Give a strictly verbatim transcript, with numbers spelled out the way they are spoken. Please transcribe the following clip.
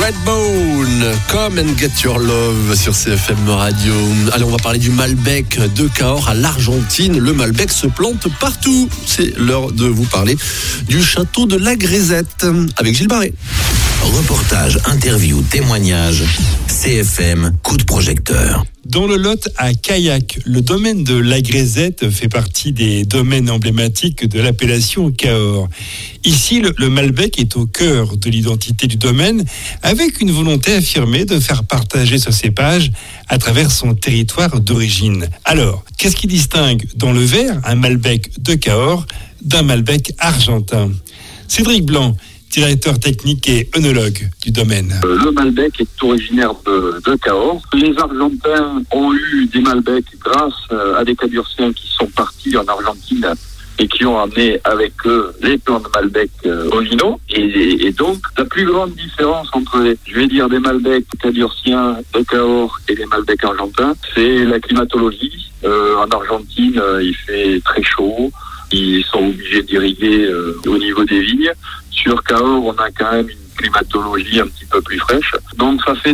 Redbone, Come and Get Your Love sur C F M Radio. Allez, on va parler du Malbec de Cahors à l'Argentine. Le Malbec se plante partout. C'est l'heure de vous parler du château de la Grisette avec Gilles Barré. Reportage, interview, témoignage, C F M, coup de projecteur. Dans le Lot, à Caillac, le domaine de la Grisette fait partie des domaines emblématiques de l'appellation Cahors. Ici, le, le Malbec est au cœur de l'identité du domaine, avec une volonté affirmée de faire partager ce cépage à travers son territoire d'origine. Alors, qu'est-ce qui distingue dans le verre un Malbec de Cahors d'un Malbec argentin ? Cédric Blanc, directeur technique et œnologue du domaine. Le Malbec est originaire de, de Cahors. Les Argentins ont eu des Malbecs grâce à des Cadurciens qui sont partis en Argentine et qui ont amené avec eux les plants de Malbec euh, Ovino. Et, et donc, la plus grande différence entre, les, je vais dire, des Malbecs Cadurciens de Cahors et les Malbecs argentins, c'est la climatologie. Euh, en Argentine, euh, il fait très chaud. Ils sont obligés d'irriguer euh, au niveau des vignes. Sur Cahors, on a quand même une climatologie un petit peu plus fraîche. Donc ça fait